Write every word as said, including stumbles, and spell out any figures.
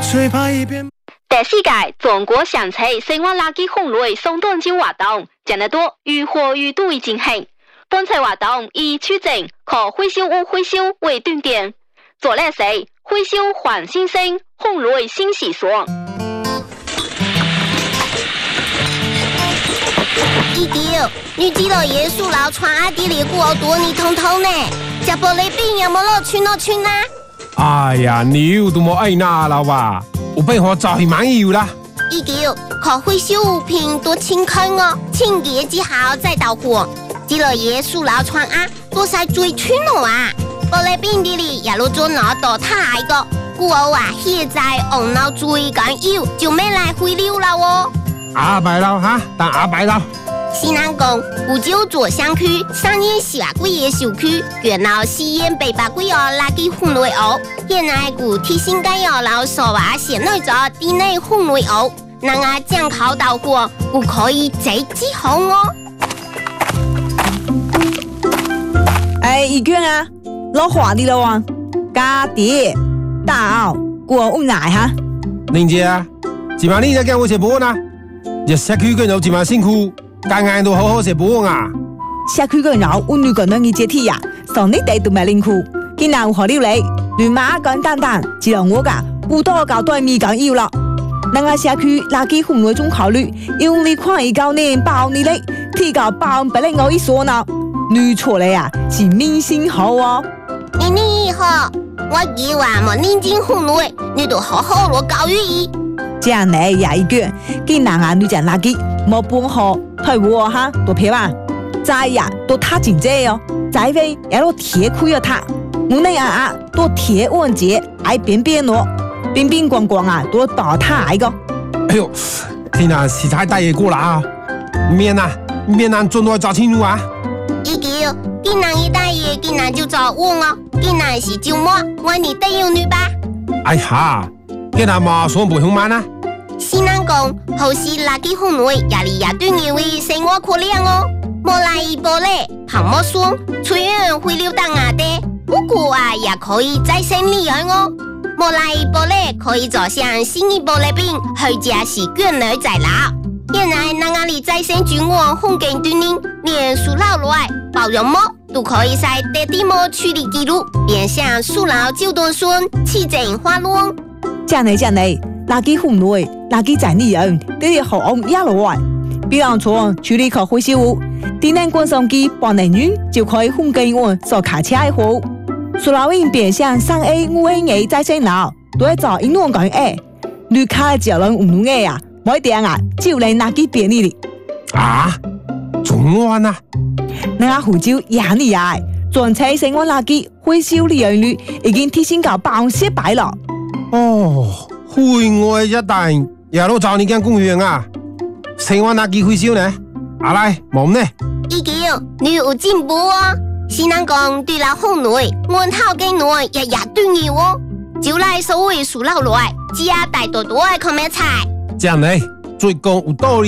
第四届中国上车生活垃圾分类送短奖活动，将得多如火如荼的进行。本次活动以取证和回收物回收为重点，做的是回收换新生，分类新习俗。 一丢，你知道耶稣老传阿弟里过多你通通呢？吃玻璃饼有冇落去落去呢？ 哎呀，你又都冇爱拿了吧？我被我早已满意啦。 一丢，可回收物品多清空哦，清洁之后再到货。知道耶稣老传啊，多晒最穿咯啊！玻璃饼啲里也落咗攞到太個，故我話現在紅腦最緊要就咩嚟回流啦喎！ 阿白佬哈，當阿白佬。 西南講，湖州左鄉區三年四百幾個小區，原來西煙北百幾個垃圾分類屋，現在古提醒緊要老所話現內咗地內分類屋，能啊將口到貨，故可以直接好哦。 哎，一卷啊，老華啲咯喎，家爹大澳過屋奶哈。 玲姐啊，今晚你在跟我食飯啊？日社區嘅有今晚辛苦，間間都好好食飯啊。 社區嘅有我女個能嘅接替呀，上你哋都咪辛苦，今日有何料理？亂馬簡單單，只有我噶不多搞對面講要啦。那個社區垃圾分類中考慮，用你看一九年包你嘞，提高包不能我一說呢。女錯嘞啊，是明星好哦。 你你好，我以為冇認真分類，你都好好落教育伊。 這樣呢也一句，見男人女人垃圾冇半好，退我哈多撇吧。再呀都他真濟哦，再飛也都鐵開咗他。我那啊啊都鐵穩節，愛邊邊咯，邊邊光光啊都倒他嚟個。 哎呦，天啊，時太大嘢過啦啊！面啊面啊，盡快找清楚啊！ 一叫，今日一大爺，今日就找我哦，今日是周末，我你帶有女吧？ 哎呀，今日嘛算不凶慢啊！ 西南講，好似垃圾分類，也里也對你為生活可憐哦。莫來一波嘞，旁莫說，雖然會流當牙的，不過啊也可以再生利潤哦。莫來一波嘞，可以做像新一波的餅，回家是捲兒在老。現在那個里再生菌網風景對您，連塑料來包容膜都可以在地地膜處理記錄，變相塑料就斷酸，起整花窿。 這樣這樣，垃圾分類、垃圾整理人，都要好按一路來。比方說處理可回收物，電能滾送機半年遠就可以風景網所卡車的貨。塑料因變相三 A 五 A 嘅再生腦，都係做應用講誒，綠卡嘅人唔用嘅呀。我哋啊，就嚟垃圾便利哩啊，仲安啊？ 那個湖州也厲害，全車生活垃圾回收利用率已經提升到百分之百了。 哦，戶外一帶也都找你間公園啊，生活垃圾回收呢？阿來，冇呢？ 已經你有進步哦。西南講對了分類，按套嘅內也也重要哦。就來所謂塑料來，只要帶多多嘅空咩菜。 這樣呢，最講有道理。